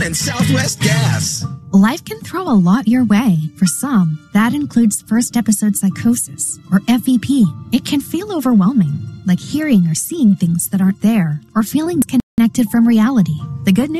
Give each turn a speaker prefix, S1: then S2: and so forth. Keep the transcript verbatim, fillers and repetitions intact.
S1: and Southwest Gas.
S2: Life can throw a lot your way. For some, that includes first episode psychosis, or F E P. It can feel overwhelming, like hearing or seeing things that aren't there, or feeling connected from reality. The good news